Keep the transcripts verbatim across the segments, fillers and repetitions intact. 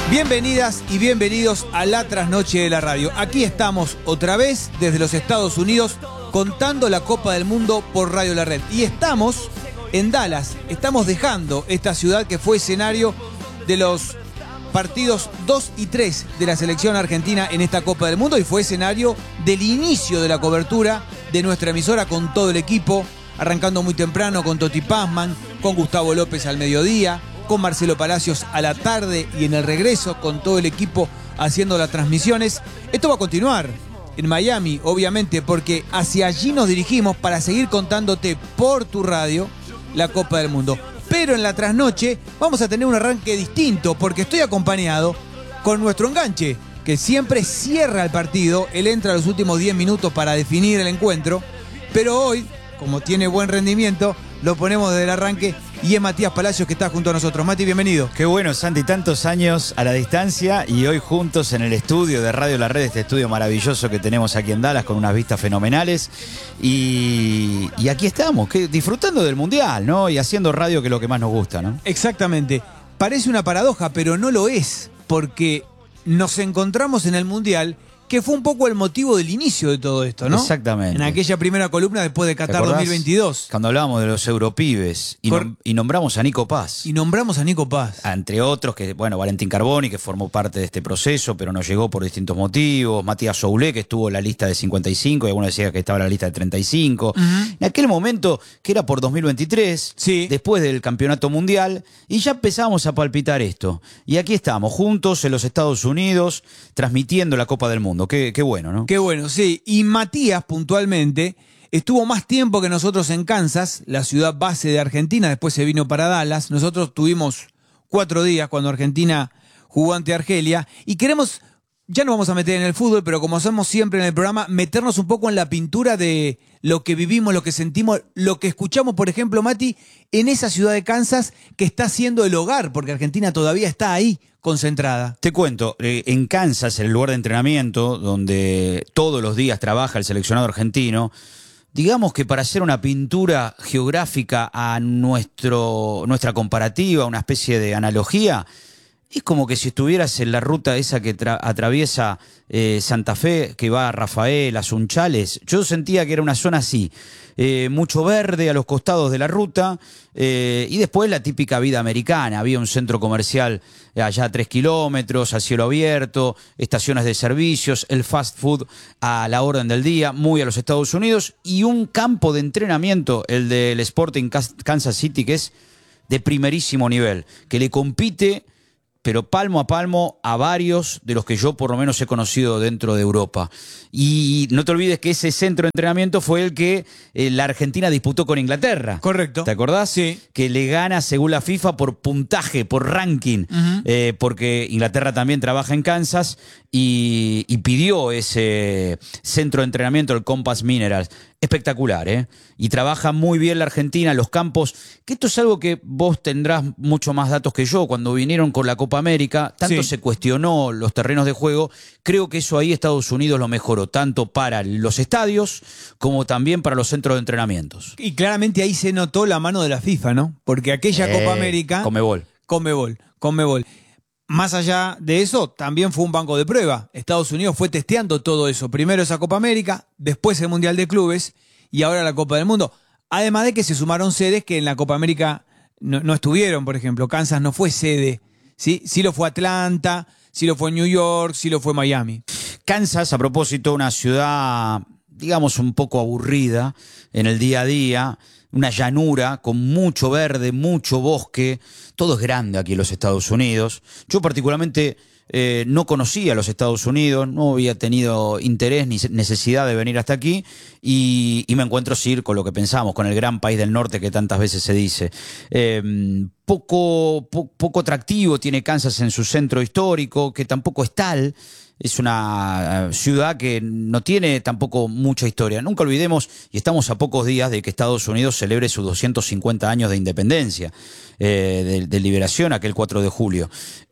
Bienvenidas y bienvenidos a la trasnoche de la radio. Aquí estamos otra vez desde los Estados Unidos contando la Copa del Mundo por Radio La Red. Y estamos en Dallas, estamos dejando esta ciudad que fue escenario de los partidos dos y tres de la selección argentina en esta Copa del Mundo y fue escenario del inicio de la cobertura de nuestra emisora con todo el equipo, arrancando muy temprano con Toti Pazman, con Gustavo López al mediodía, con Marcelo Palacios a la tarde y en el regreso con todo el equipo haciendo las transmisiones. Esto va a continuar en Miami, obviamente, porque hacia allí nos dirigimos para seguir contándote por tu radio la Copa del Mundo. Pero en la trasnoche vamos a tener un arranque distinto porque estoy acompañado con nuestro enganche, que siempre cierra el partido. Él entra a los últimos diez minutos para definir el encuentro, pero hoy, como tiene buen rendimiento, lo ponemos desde el arranque y es Matías Palacios que está junto a nosotros. Mati, bienvenido. Qué bueno, Santi, tantos años a la distancia y hoy juntos en el estudio de Radio La Red, este estudio maravilloso que tenemos aquí en Dallas con unas vistas fenomenales. Y, y aquí estamos, que, disfrutando del Mundial, ¿no? Y haciendo radio, que es lo que más nos gusta, ¿no? Exactamente. Parece una paradoja, pero no lo es, porque nos encontramos en el Mundial, que fue un poco el motivo del inicio de todo esto, ¿no? Exactamente. En aquella primera columna después de Qatar dos mil veintidós. Cuando hablábamos de los europibes y, Cor- nom- y nombramos a Nico Paz. Y nombramos a Nico Paz. Entre otros, que bueno, Valentín Carboni, que formó parte de este proceso, pero no llegó por distintos motivos. Matías Soulé, que estuvo en la lista de cincuenta y cinco, y algunos decían que estaba en la lista de treinta y cinco. Uh-huh. En aquel momento, que era por dos mil veintitrés, sí, después del campeonato mundial, y ya empezamos a palpitar esto. Y aquí estamos, juntos en los Estados Unidos, transmitiendo la Copa del Mundo. Qué, qué bueno, ¿no? Qué bueno, sí. Y Matías, puntualmente, estuvo más tiempo que nosotros en Kansas, la ciudad base de Argentina, después se vino para Dallas. Nosotros tuvimos cuatro días cuando Argentina jugó ante Argelia y queremos, ya nos vamos a meter en el fútbol, pero como hacemos siempre en el programa, meternos un poco en la pintura de lo que vivimos, lo que sentimos, lo que escuchamos, por ejemplo, Mati, en esa ciudad de Kansas que está siendo el hogar, porque Argentina todavía está ahí concentrada. Te cuento, eh, en Kansas, el lugar de entrenamiento, donde todos los días trabaja el seleccionado argentino, digamos que para hacer una pintura geográfica a nuestro, nuestra comparativa, una especie de analogía, es como que si estuvieras en la ruta esa que tra- atraviesa eh, Santa Fe, que va a Rafael, a Sunchales. Yo sentía que era una zona así, eh, mucho verde a los costados de la ruta, eh, y después la típica vida americana. Había un centro comercial allá a tres kilómetros, a cielo abierto, estaciones de servicios, el fast food a la orden del día, muy a los Estados Unidos, y un campo de entrenamiento, el del Sporting Kansas City, que es de primerísimo nivel, que le compite, pero palmo a palmo, a varios de los que yo por lo menos he conocido dentro de Europa. Y no te olvides que ese centro de entrenamiento fue el que eh, la Argentina disputó con Inglaterra. Correcto. ¿Te acordás? Sí. Que le gana según la FIFA por puntaje, por ranking, uh-huh. eh, porque Inglaterra también trabaja en Kansas y, y pidió ese centro de entrenamiento, el Compass Minerals. Espectacular, ¿eh? Y trabaja muy bien la Argentina, los campos, que esto es algo que vos tendrás mucho más datos que yo. Cuando vinieron con la Copa América, tanto sí. se cuestionó los terrenos de juego, creo que eso ahí Estados Unidos lo mejoró, tanto para los estadios como también para los centros de entrenamientos. Y claramente ahí se notó la mano de la FIFA, ¿no? Porque aquella eh, Copa América... Conmebol. Conmebol, Conmebol. Más allá de eso, también fue un banco de prueba. Estados Unidos fue testeando todo eso. Primero esa Copa América, después el Mundial de Clubes y ahora la Copa del Mundo. Además de que se sumaron sedes que en la Copa América no, no estuvieron, por ejemplo. Kansas no fue sede, ¿sí? Sí lo fue Atlanta, sí lo fue New York, sí lo fue Miami. Kansas, a propósito, una ciudad, digamos, un poco aburrida en el día a día, una llanura con mucho verde, mucho bosque, todo es grande aquí en los Estados Unidos. Yo particularmente eh, no conocía los Estados Unidos, no había tenido interés ni necesidad de venir hasta aquí y, y me encuentro sí con lo que pensamos, con el gran país del norte que tantas veces se dice. Eh, poco, po, poco atractivo tiene Kansas en su centro histórico, que tampoco es tal. Es una ciudad que no tiene tampoco mucha historia. Nunca olvidemos, y estamos a pocos días de que Estados Unidos celebre sus doscientos cincuenta años de independencia, eh, de, de liberación, aquel cuatro de julio.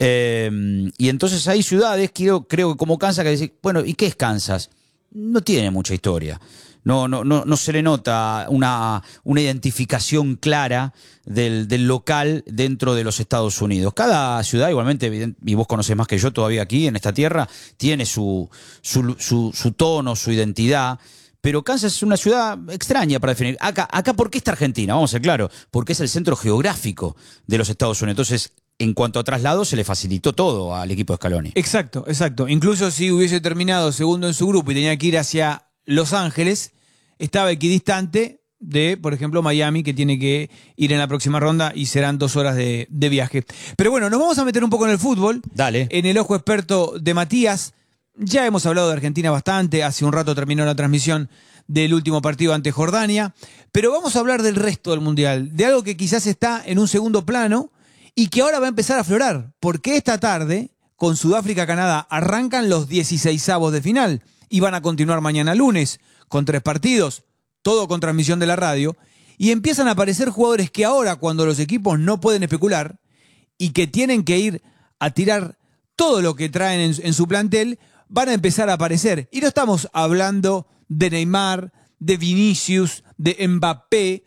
Eh, y entonces hay ciudades, creo, creo que como Kansas, que dicen, bueno, ¿y qué es Kansas? No tiene mucha historia. no, no, no, no se le nota una, una identificación clara del, del local dentro de los Estados Unidos. Cada ciudad, igualmente, y vos conocés más que yo todavía aquí en esta tierra, tiene su, su, su, su tono, su identidad. Pero Kansas es una ciudad extraña para definir. Acá, acá, ¿por qué está Argentina? Vamos a ser claros, porque es el centro geográfico de los Estados Unidos. Entonces, en cuanto a traslado, se le facilitó todo al equipo de Scaloni. Exacto, exacto. Incluso si hubiese terminado segundo en su grupo y tenía que ir hacia Los Ángeles, estaba equidistante de, por ejemplo, Miami, que tiene que ir en la próxima ronda y serán dos horas de, de viaje. Pero bueno, nos vamos a meter un poco en el fútbol. Dale. En el ojo experto de Matías. Ya hemos hablado de Argentina bastante, hace un rato terminó la transmisión del último partido ante Jordania, pero vamos a hablar del resto del Mundial, de algo que quizás está en un segundo plano y que ahora va a empezar a aflorar, porque esta tarde, con Sudáfrica-Canadá, arrancan los dieciseisavos de final y van a continuar mañana lunes, con tres partidos, todo con transmisión de la radio, y empiezan a aparecer jugadores que ahora, cuando los equipos no pueden especular y que tienen que ir a tirar todo lo que traen en, en su plantel, van a empezar a aparecer. Y no estamos hablando de Neymar, de Vinicius, de Mbappé,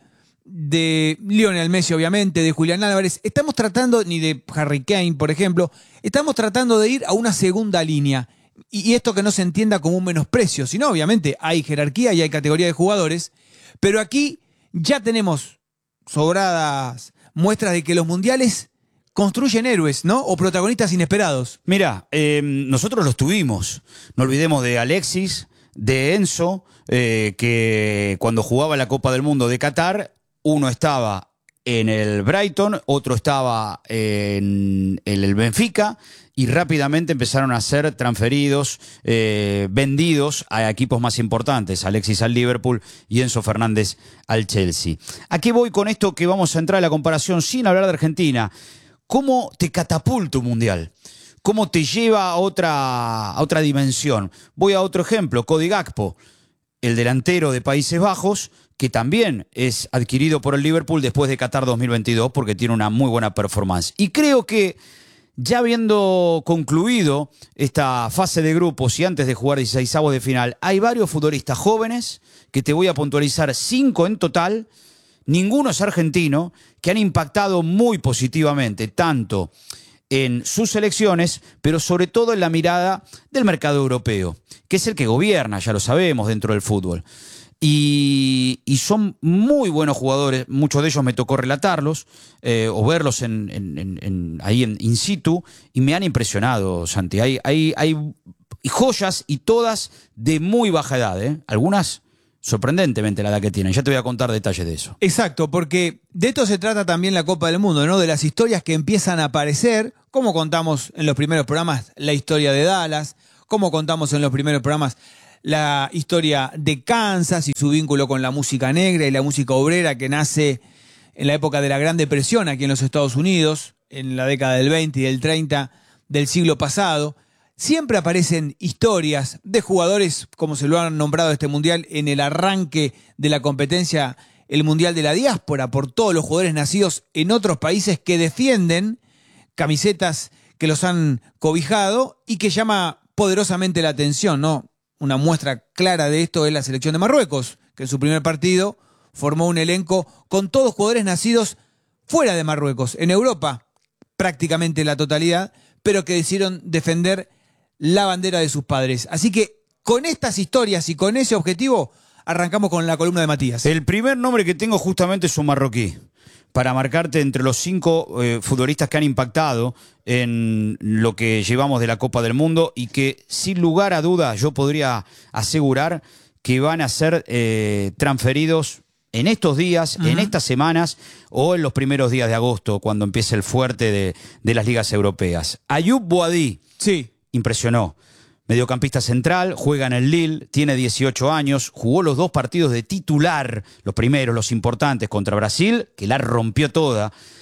de Lionel Messi, obviamente, de Julián Álvarez. Estamos tratando, ni de Harry Kane, por ejemplo, estamos tratando de ir a una segunda línea. Y, y esto que no se entienda como un menosprecio, sino obviamente hay jerarquía y hay categoría de jugadores, pero aquí ya tenemos sobradas muestras de que los mundiales construyen héroes, ¿no? O protagonistas inesperados. Mira, eh, nosotros los tuvimos. No olvidemos de Alexis, de Enzo, eh, que cuando jugaba la Copa del Mundo de Qatar, uno estaba en el Brighton, otro estaba en el Benfica, y rápidamente empezaron a ser transferidos, eh, vendidos a equipos más importantes. Alexis al Liverpool y Enzo Fernández al Chelsea. ¿A qué voy con esto que vamos a entrar a la comparación sin hablar de Argentina? ¿Cómo te catapulta un mundial? ¿Cómo te lleva a otra, a otra dimensión? Voy a otro ejemplo, Cody Gakpo, el delantero de Países Bajos, que también es adquirido por el Liverpool después de Qatar dos mil veintidós porque tiene una muy buena performance. Y creo que ya habiendo concluido esta fase de grupos y antes de jugar dieciseisavos de final, hay varios futbolistas jóvenes, que te voy a puntualizar cinco en total, ninguno es argentino, que han impactado muy positivamente, tanto en sus selecciones, pero sobre todo en la mirada del mercado europeo, que es el que gobierna, ya lo sabemos, dentro del fútbol. Y, y son muy buenos jugadores, muchos de ellos me tocó relatarlos, eh, o verlos en, en, en, en, ahí en in situ, y me han impresionado, Santi. Hay, hay, hay joyas y todas de muy baja edad, ¿eh? Algunas sorprendentemente la edad que tienen. Ya te voy a contar detalles de eso. Exacto, porque de esto se trata también la Copa del Mundo, ¿no? De las historias que empiezan a aparecer, como contamos en los primeros programas la historia de Dallas, como contamos en los primeros programas la historia de Kansas y su vínculo con la música negra y la música obrera que nace en la época de la Gran Depresión aquí en los Estados Unidos, en la década del veinte y del treinta del siglo pasado. Siempre aparecen historias de jugadores, como se lo han nombrado este mundial, en el arranque de la competencia, el mundial de la diáspora, por todos los jugadores nacidos en otros países que defienden camisetas que los han cobijado y que llama poderosamente la atención, ¿no? Una muestra clara de esto es la selección de Marruecos, que en su primer partido formó un elenco con todos jugadores nacidos fuera de Marruecos, en Europa, prácticamente la totalidad, pero que decidieron defender la bandera de sus padres. Así que con estas historias y con ese objetivo arrancamos con la columna de Matías. El primer nombre que tengo justamente es un marroquí, para marcarte entre los cinco eh, futbolistas que han impactado en lo que llevamos de la Copa del Mundo y que sin lugar a dudas yo podría asegurar que van a ser eh, transferidos en estos días, uh-huh. en estas semanas o en los primeros días de agosto, cuando empiece el fuerte de, de las ligas europeas. Ayoub Boadi. Sí. Impresionó. Mediocampista central, juega en el Lille, tiene dieciocho años, jugó los dos partidos de titular, los primeros, los importantes, contra Brasil, que la rompió toda,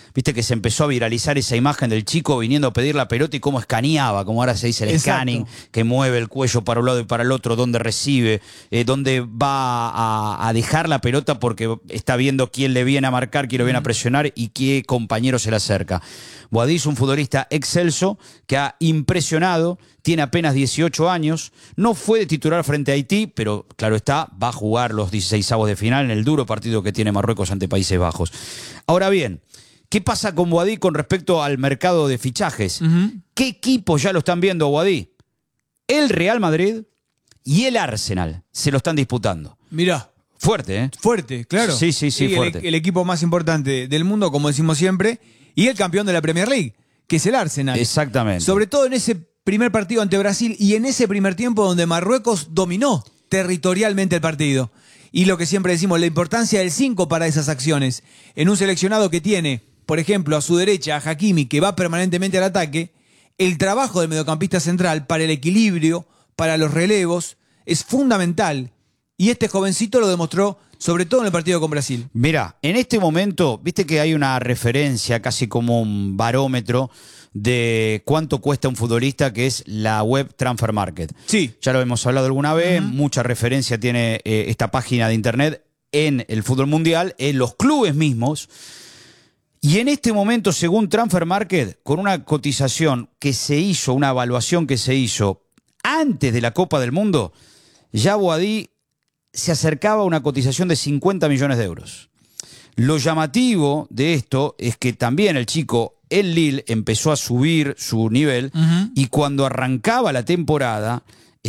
Viste que se empezó a viralizar esa imagen del chico viniendo a pedir la pelota y cómo escaneaba, como ahora se dice el Exacto. scanning, que mueve el cuello para un lado y para el otro, dónde recibe, eh, dónde va a, a dejar la pelota porque está viendo quién le viene a marcar, quién lo viene a presionar y qué compañero se le acerca. Boadí es un futbolista excelso que ha impresionado, tiene apenas dieciocho años, no fue de titular frente a Haití, pero claro está, va a jugar los dieciseisavos de final en el duro partido que tiene Marruecos ante Países Bajos. Ahora bien, ¿qué pasa con Boadí con respecto al mercado de fichajes? Uh-huh. ¿Qué equipos ya lo están viendo a Boadí? El Real Madrid y el Arsenal se lo están disputando. Mirá. Fuerte, ¿eh? Fuerte, claro. Sí, sí, sí, y fuerte. El, el equipo más importante del mundo, como decimos siempre, y el campeón de la Premier League, que es el Arsenal. Exactamente. Sobre todo en ese primer partido ante Brasil y en ese primer tiempo donde Marruecos dominó territorialmente el partido. Y lo que siempre decimos, la importancia del cinco para esas acciones. En un seleccionado que tiene, por ejemplo, a su derecha a Hakimi, que va permanentemente al ataque, el trabajo del mediocampista central para el equilibrio, para los relevos, es fundamental. Y este jovencito lo demostró, sobre todo en el partido con Brasil. Mirá, en este momento, viste que hay una referencia, casi como un barómetro, de cuánto cuesta un futbolista, que es la web Transfer Market. Sí. Ya lo hemos hablado alguna vez, Uh-huh. mucha referencia tiene eh, esta página de internet en el fútbol mundial, en los clubes mismos. Y en este momento, según Transfer Market, con una cotización que se hizo, una evaluación que se hizo antes de la Copa del Mundo, ya Boadí se acercaba a una cotización de cincuenta millones de euros. Lo llamativo de esto es que también el chico, el Lille, empezó a subir su nivel uh-huh. y cuando arrancaba la temporada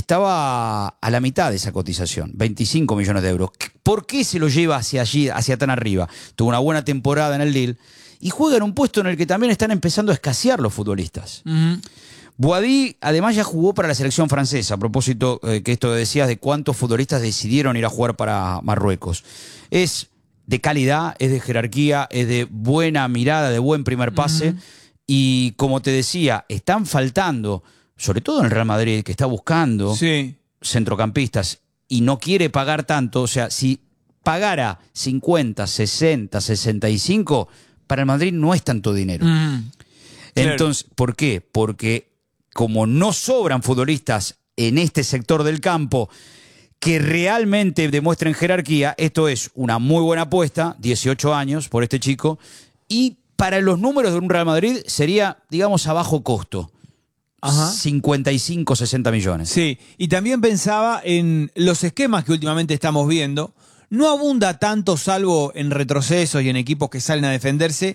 estaba a la mitad de esa cotización, veinticinco millones de euros. ¿Por qué se lo lleva hacia allí, hacia tan arriba? Tuvo una buena temporada en el Lille y juega en un puesto en el que también están empezando a escasear los futbolistas. Uh-huh. Boadí además ya jugó para la selección francesa, a propósito eh, que esto decías de cuántos futbolistas decidieron ir a jugar para Marruecos. Es de calidad, es de jerarquía, es de buena mirada, de buen primer pase. Uh-huh. Y como te decía, están faltando, sobre todo en el Real Madrid, que está buscando sí. centrocampistas y no quiere pagar tanto. O sea, si pagara cincuenta, sesenta, sesenta y cinco, para el Madrid no es tanto dinero. Uh-huh. Entonces, claro. ¿Por qué? Porque como no sobran futbolistas en este sector del campo que realmente demuestren jerarquía, esto es una muy buena apuesta, dieciocho años por este chico, y para los números de un Real Madrid sería, digamos, a bajo costo. Ajá. cincuenta y cinco, sesenta millones. Sí, y también pensaba en los esquemas que últimamente estamos viendo. No abunda tanto, salvo en retrocesos y en equipos que salen a defenderse,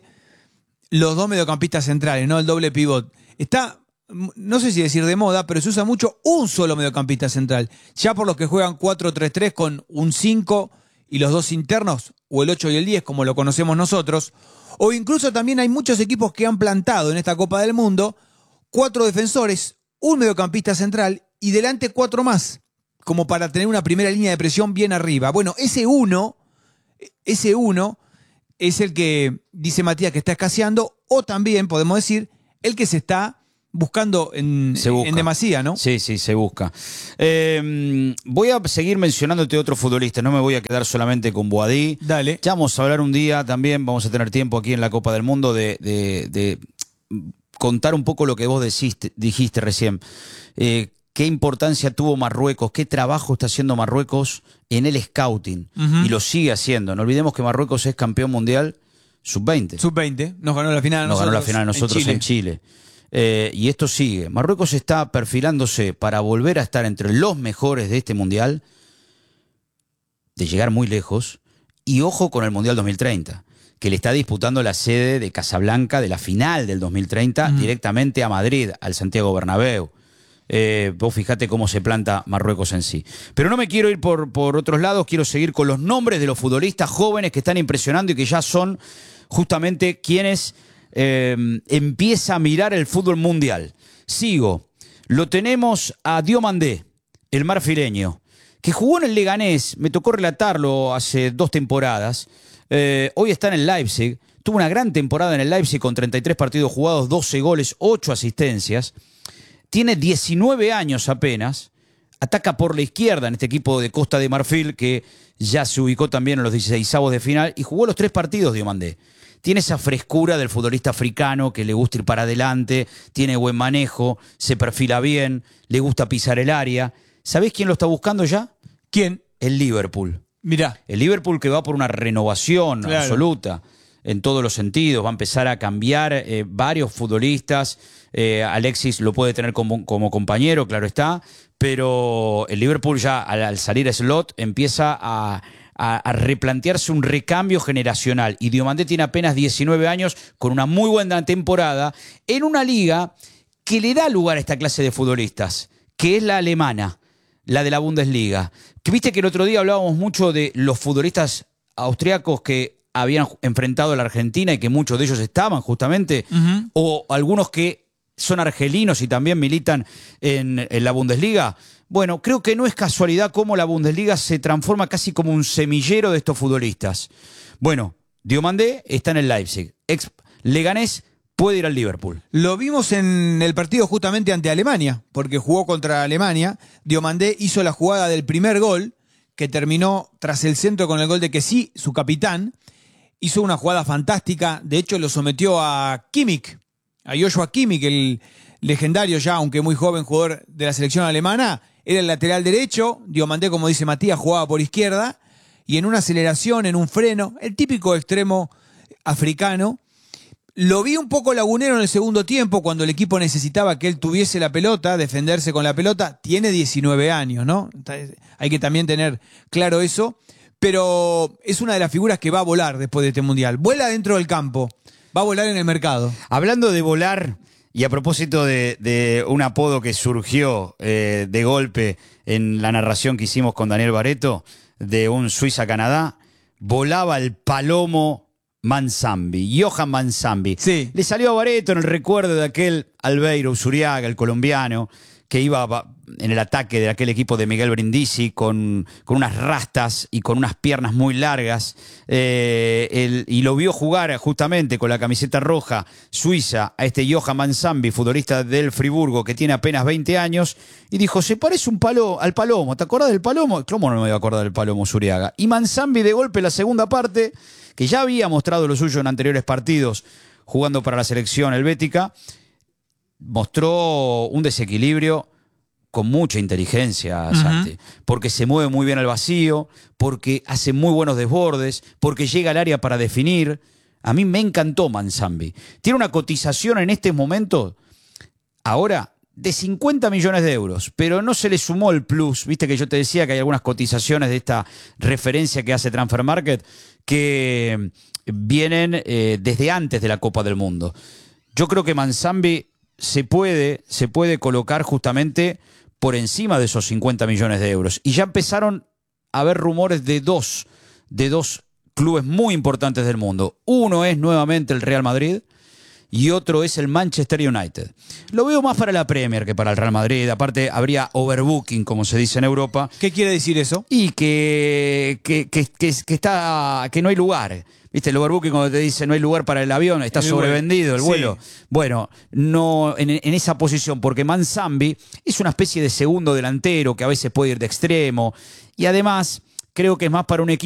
los dos mediocampistas centrales, ¿no? El doble pivot. Está, no sé si decir de moda, pero se usa mucho un solo mediocampista central. Ya por los que juegan cuatro tres tres con un cinco y los dos internos, o el ocho y el diez, como lo conocemos nosotros. O incluso también hay muchos equipos que han plantado en esta Copa del Mundo cuatro defensores, un mediocampista central y delante cuatro más, como para tener una primera línea de presión bien arriba. Bueno, ese uno, ese uno es el que dice Matías que está escaseando, o también podemos decir el que se está buscando en, en demasía, ¿no? Sí, sí, se busca. Eh, voy a seguir mencionándote otro futbolista, no me voy a quedar solamente con Boadí. Dale. Ya vamos a hablar un día también, vamos a tener tiempo aquí en la Copa del Mundo de, de, de contar un poco lo que vos deciste, dijiste recién. Eh, qué importancia tuvo Marruecos, qué trabajo está haciendo Marruecos en el scouting. Uh-huh. Y lo sigue haciendo. No olvidemos que Marruecos es campeón mundial sub veinte. sub veinte, nos ganó la final a nos nosotros. Nos ganó la final a nosotros en Chile. En Chile. Eh, y esto sigue. Marruecos está perfilándose para volver a estar entre los mejores de este mundial, de llegar muy lejos. Y ojo con el Mundial dos mil treinta, que le está disputando la sede de Casablanca de la final del dos mil treinta uh-huh. directamente a Madrid, al Santiago Bernabéu. Eh, vos fijate cómo se planta Marruecos en sí. Pero no me quiero ir por, por otros lados, quiero seguir con los nombres de los futbolistas jóvenes que están impresionando y que ya son justamente quienes eh, empieza a mirar el fútbol mundial. Sigo. Lo tenemos a Diomandé, el marfileño, que jugó en el Leganés, me tocó relatarlo hace dos temporadas. Eh, hoy está en el Leipzig, tuvo una gran temporada en el Leipzig con treinta y tres partidos jugados, doce goles, ocho asistencias. Tiene diecinueve años apenas, ataca por la izquierda en este equipo de Costa de Marfil que ya se ubicó también en los dieciseisavos de final y jugó los tres partidos Diomandé. tiene esa frescura del futbolista africano que le gusta ir para adelante, tiene buen manejo, se perfila bien, le gusta pisar el área. ¿Sabés quién lo está buscando ya? ¿Quién? El Liverpool. Mirá. El Liverpool que va por una renovación Claro. absoluta en todos los sentidos. Va a empezar a cambiar eh, varios futbolistas. Eh, Alexis lo puede tener como, como compañero, claro está. Pero el Liverpool ya al, al salir a slot empieza a, a, a replantearse un recambio generacional. Y Diomandé tiene apenas diecinueve años con una muy buena temporada en una liga que le da lugar a esta clase de futbolistas, que es la alemana, la de la Bundesliga. Que viste que el otro día hablábamos mucho de los futbolistas austriacos que habían enfrentado a la Argentina y que muchos de ellos estaban justamente, uh-huh. o algunos que son argelinos y también militan en, en la Bundesliga. Bueno, creo que no es casualidad cómo la Bundesliga se transforma casi como un semillero de estos futbolistas. Bueno, Diomandé está en el Leipzig. Ex Leganés puede ir al Liverpool. Lo vimos en el partido justamente ante Alemania, porque jugó contra Alemania. Diomandé hizo la jugada del primer gol, que terminó tras el centro con el gol de Kessie, su capitán. Hizo una jugada fantástica, de hecho lo sometió a Kimmich, a Joshua Kimmich, el legendario ya, aunque muy joven jugador de la selección alemana. Era el lateral derecho, Diomandé, como dice Matías, jugaba por izquierda, y en una aceleración, en un freno, el típico extremo africano. Lo vi un poco lagunero en el segundo tiempo, cuando el equipo necesitaba que él tuviese la pelota, defenderse con la pelota. Tiene diecinueve años, ¿no? Hay que también tener claro eso. Pero es una de las figuras que va a volar después de este Mundial. Vuela dentro del campo, va a volar en el mercado. Hablando de volar, y a propósito de, de un apodo que surgió eh, de golpe en la narración que hicimos con Daniel Barreto, de un Suiza-Canadá, volaba el palomo Manzambi, Johan Manzambi. Sí. Le salió a Barreto en el recuerdo de aquel Albeiro Usuriaga, el colombiano, que iba en el ataque de aquel equipo de Miguel Brindisi con, con unas rastas y con unas piernas muy largas, eh, el, y lo vio jugar justamente con la camiseta roja suiza a este Johan Manzambi, futbolista del Friburgo, que tiene apenas veinte años, y dijo, se parece un palo, al Palomo, ¿te acordás del Palomo? ¿Cómo no me voy a acordar del Palomo Usuriaga? Y Manzambi de golpe la segunda parte, que ya había mostrado lo suyo en anteriores partidos jugando para la selección helvética, mostró un desequilibrio con mucha inteligencia, Santi, uh-huh. porque se mueve muy bien al vacío, porque hace muy buenos desbordes, porque llega al área para definir. A mí me encantó Manzambi. Tiene una cotización en este momento, ahora, de cincuenta millones de euros, pero no se le sumó el plus. Viste que yo te decía que hay algunas cotizaciones de esta referencia que hace Transfer Market que vienen eh, desde antes de la Copa del Mundo. Yo creo que Manzambi se puede, se puede colocar justamente por encima de esos cincuenta millones de euros. Y ya empezaron a haber rumores de dos, de dos clubes muy importantes del mundo. Uno es nuevamente el Real Madrid y otro es el Manchester United. Lo veo más para la Premier que para el Real Madrid. Aparte, habría overbooking, como se dice en Europa. ¿Qué quiere decir eso? Y que, que, que, que, que, está, que no hay lugar. ¿Viste? El overbooking cuando te dice no hay lugar para el avión, está el sobrevendido el vuelo. Sí. Bueno, no en, en esa posición, porque Manzambi es una especie de segundo delantero que a veces puede ir de extremo. Y además, creo que es más para un equipo